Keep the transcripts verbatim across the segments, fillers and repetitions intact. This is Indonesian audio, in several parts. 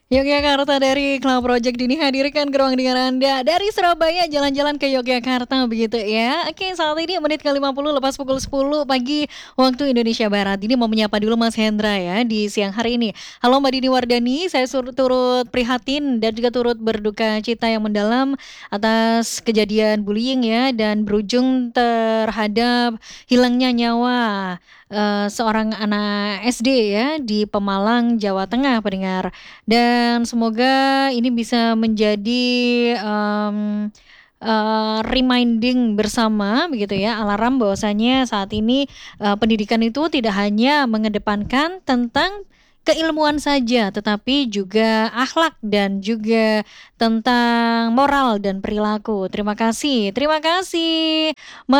Yogyakarta dari Club Project Dini hadirkan ke ruang dengar Anda dari Surabaya jalan-jalan ke Yogyakarta begitu ya. Oke, saat ini menit ke lima puluh lepas pukul sepuluh pagi waktu Indonesia Barat. Ini mau menyapa dulu Mas Hendra ya di siang hari ini. Halo Mbak Dini Wardani, saya sur- turut prihatin dan juga turut berduka cita yang mendalam atas kejadian bullying ya dan berujung terhadap hilangnya nyawa eh, seorang anak S D ya di Pemalang, Jawa Tengah pendengar. Dan semoga ini bisa menjadi, mmm, eee, reminding bersama begitu ya, alarm bahwasanya saat ini, eee, pendidikan itu tidak hanya mengedepankan tentang keilmuan saja, tetapi juga akhlak dan juga tentang moral dan perilaku. Terima kasih terima kasih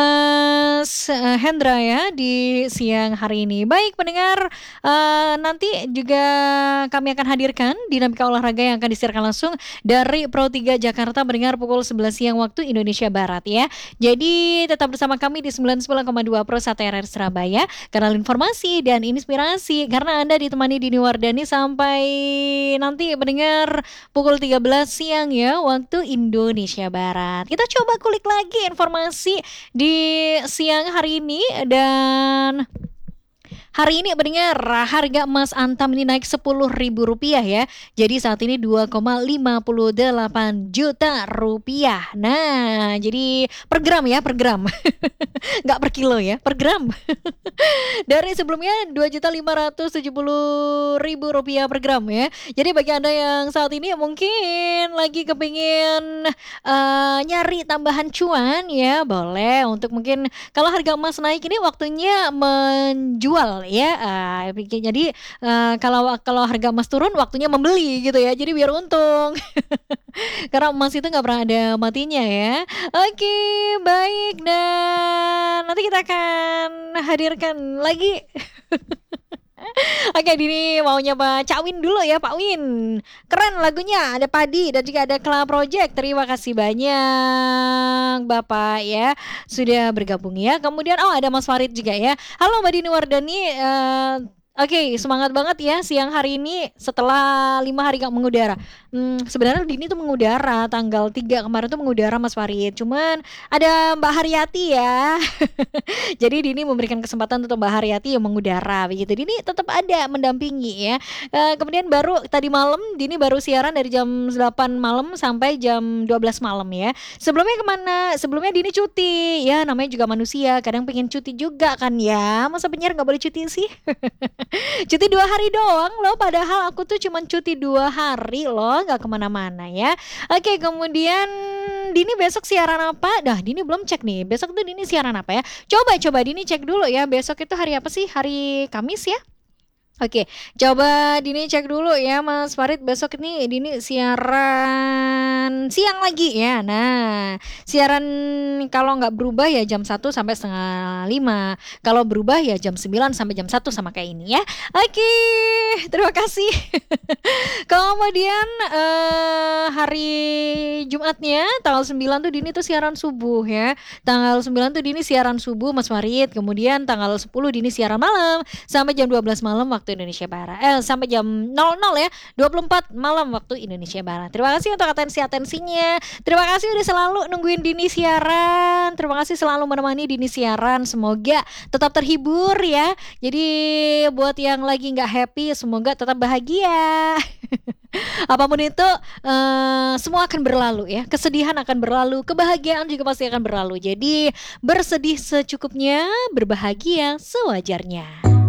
Mas, eee, Hendra ya di siang hari ini. Baik pendengar, eee, nanti juga kami akan hadirkan dinamika olahraga yang akan disiarkan langsung dari Pro tiga Jakarta mendengar pukul sebelas siang waktu Indonesia Barat ya. Jadi tetap bersama kami di sembilan puluh sembilan koma dua Pro satu R R Surabaya, kanal informasi dan inspirasi karena Anda ditemani Dini Wardani sampai nanti mendengar pukul tiga belas siang ya waktu Indonesia Barat. Kita coba kulik lagi informasi di siang hari ini dan hari ini pendengar, harga emas Antam ini naik sepuluh ribu rupiah ya. Jadi saat ini dua koma lima delapan juta rupiah. Nah, jadi per gram ya, per gram. Nggak per kilo ya, per gram. Dari sebelumnya dua juta lima ratus tujuh puluh ribu rupiah per gram ya. Jadi bagi Anda yang saat ini mungkin lagi kepingin eh, nyari tambahan cuan ya, boleh untuk mungkin kalau harga emas naik ini waktunya menjual ya. Ah, jadi eh, kalau kalau harga emas turun waktunya membeli gitu ya. Jadi biar untung. Karena emas itu nggak pernah ada matinya ya. Oke, baik dan nanti kita akan hadirkan lagi. Oke, Dini mau nyoba Cak Win dulu ya, Pak Win. Keren lagunya, ada Padi dan juga ada Kla Project. Terima kasih banyak Bapak ya sudah bergabung ya. Kemudian oh ada Mas Farid juga ya. Halo Mbak Dini Wardani. eh, Oke, semangat banget ya siang hari ini setelah lima hari gak mengudara. Hmm, sebenarnya Dini tuh mengudara tanggal tiga kemarin tuh mengudara Mas Farid. Cuman ada Mbak Haryati ya. Jadi Dini memberikan kesempatan untuk Mbak Haryati yang mengudara begitu. Dini tetap ada mendampingi ya. Eh, kemudian baru tadi malam Dini baru siaran dari jam delapan malam sampai jam dua belas malam ya. Sebelumnya kemana? Sebelumnya Dini cuti ya, namanya juga manusia. Kadang pengen cuti juga kan ya. Masa penyiar nggak boleh cuti sih? Cuti dua hari doang loh, padahal aku tuh cuman cuti dua hari loh, nggak kemana-mana ya. Oke, kemudian Dini besok siaran apa? Dah, Dini belum cek nih. Besok tuh Dini siaran apa ya? Coba coba Dini cek dulu ya. Besok itu hari apa sih? Hari Kamis ya? Oke, coba Dini cek dulu ya Mas Farid, besok ini Dini siaran siang lagi ya. Nah, siaran kalau nggak berubah ya jam satu sampai setengah lima. Kalau berubah ya jam sembilan sampai jam satu sama kayak ini ya. Oke, terima kasih. Kemudian eh, hari Jumatnya tanggal sembilan tuh Dini tuh siaran subuh ya. Tanggal sembilan tuh Dini siaran subuh Mas Farid. Kemudian tanggal sepuluh Dini siaran malam sampai jam dua belas malam waktu Indonesia Barat. Eh sampai jam nol nol ya, dua puluh empat malam waktu Indonesia Barat. Terima kasih untuk atensi-atensinya. Terima kasih udah selalu nungguin Dini siaran. Terima kasih selalu menemani Dini siaran. Semoga tetap terhibur ya. Jadi buat yang lagi nggak happy, semoga tetap bahagia. Apapun itu, eh, semua akan berlalu ya. Kesedihan akan berlalu, kebahagiaan juga pasti akan berlalu. Jadi bersedih secukupnya, berbahagia sewajarnya.